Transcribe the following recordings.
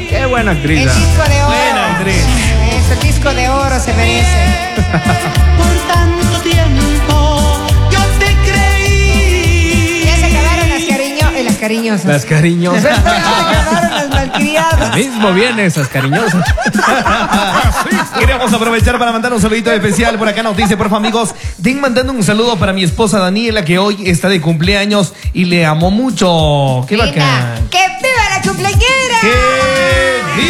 Qué buena actriz. El disco de oro. Buena actriz. Eso, el disco de oro se merece. Por tanto tiempo yo te creí. Ya se acabaron las cariñosas. Las cariñosas. Ya se acabaron las malcriadas. Mismo vienen esas cariñosas. Queremos aprovechar para mandar un saludito especial. Por acá nos dice, por favor, amigos, den mandando un saludo para mi esposa Daniela, que hoy está de cumpleaños y le amo mucho. ¡Qué Linda. bacán! ¡Que viva la cumpleañera! ¡Que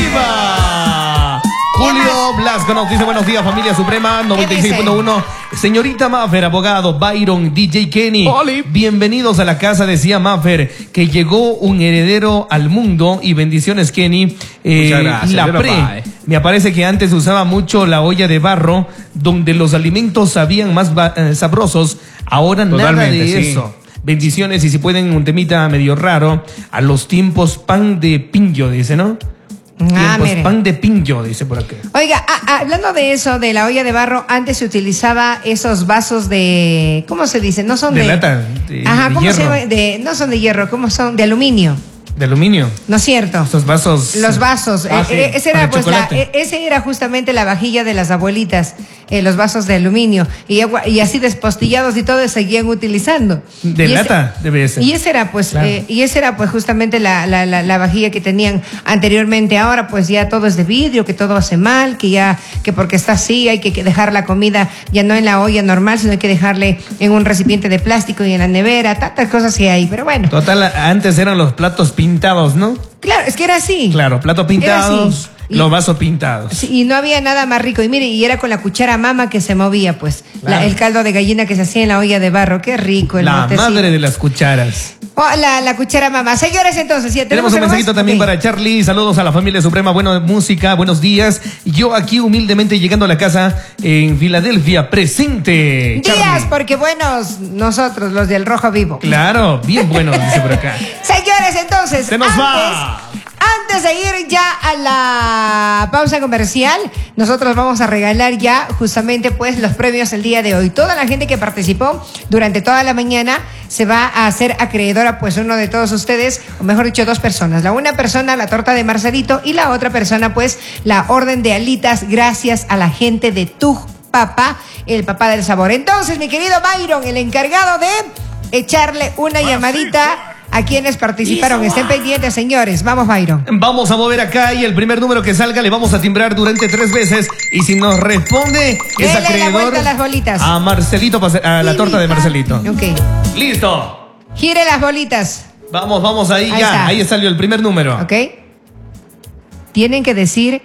viva! Julio Blasco nos dice, buenos días, familia suprema, 96.1. Señorita Maffer, abogado, Byron, DJ Kenny. Oli. Bienvenidos a la casa, decía Maffer, que llegó un heredero al mundo. Y bendiciones, Kenny. Muchas gracias, La pero pre. bye. Me parece que antes usaba mucho la olla de barro, donde los alimentos sabían más sabrosos. Ahora nada Totalmente, de sí. eso. Bendiciones, y si pueden, un temita medio raro. A los tiempos pan de pincho, dice, ¿no? Tiempos mire. pan de pincho, dice por acá. Oiga, hablando de eso, de la olla de barro, antes se utilizaba esos vasos de... ¿Cómo se dice? No son De de... lata, de ¿cómo hierro. se llama? No son de hierro, ¿cómo son? De aluminio, De aluminio. ¿no es cierto? Estos vasos. Los vasos. Ah, sí, Ese para era el pues chocolate. ese era justamente la vajilla de las abuelitas, los vasos de aluminio y así despostillados y todo seguían utilizando. De Y lata debe ser. Y ese era pues Claro. justamente la vajilla que tenían anteriormente. Ahora pues ya todo es de vidrio, que todo hace mal, que porque está así hay que dejar la comida ya no en la olla normal, sino hay que dejarle en un recipiente de plástico y en la nevera, tantas cosas que hay, pero bueno. Total, antes eran los platos pintados, ¿no? Claro, es que era así. Claro, platos pintados, así. Y- los vasos pintados. Sí, y no había nada más rico. Y mire, y era con la cuchara mama que se movía, pues. Claro. El caldo de gallina que se hacía en la olla de barro. Qué rico el La motecito. madre de las cucharas. Oh, la cuchara mama. Señores, entonces, ¿ya Tenemos un algo más? mensajito también Ok. para Charlie. Saludos a la familia suprema. Buena música, buenos días. Yo aquí humildemente llegando a la casa en Filadelfia, presente. Días, Charlie. porque buenos nosotros, los del Rojo Vivo. Claro, bien bueno, dice por acá. Señores, entonces, Se nos va. Antes de ir ya a la pausa comercial, nosotros vamos a regalar ya justamente pues los premios el día de hoy. Toda la gente que participó durante toda la mañana se va a hacer acreedora pues uno de todos ustedes, o mejor dicho, dos personas. La una persona la torta de Marcelito y la otra persona pues la orden de alitas gracias a la gente de Tu Papá, el papá del sabor. Entonces, mi querido Byron, el encargado de echarle una llamadita a quienes participaron. Estén pendientes, señores. Vamos, Byron. Vamos a mover acá y el primer número que salga le vamos a timbrar durante 3 veces. Y si nos responde, es Dele la acreedor vuelta a las bolitas. a Marcelito, a la torta de Marcelito. Ok. ¡Listo! Gire las bolitas. Vamos ahí, Ahí ya. está. Ahí salió el primer número. Ok. Tienen que decir